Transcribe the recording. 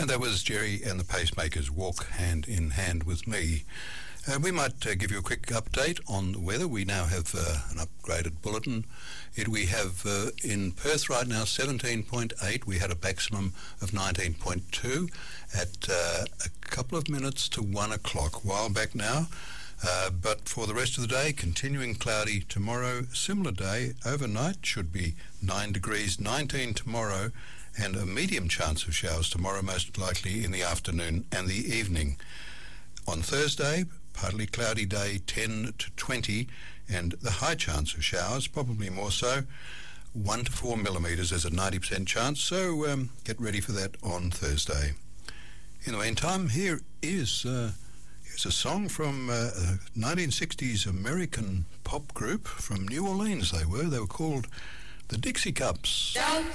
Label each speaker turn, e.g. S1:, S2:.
S1: And that was Jerry and the Pacemakers, Walk Hand in Hand with Me. We might give you a quick update on the weather. We now have an upgraded bulletin. We have in Perth right now 17.8. We had a maximum of 19.2 at a couple of minutes to 1 o'clock, a while back now. But for the rest of the day, continuing cloudy tomorrow, similar day. Overnight should be 9 degrees, 19 tomorrow, and a medium chance of showers tomorrow, most likely in the afternoon and the evening. On Thursday, partly cloudy day, 10 to 20, and the high chance of showers, probably more so, 1 to 4 millimetres. There's a 90% chance, so get ready for that on Thursday. In the meantime, here's a song from a 1960s American pop group from New Orleans. They were called the Dixie Cups.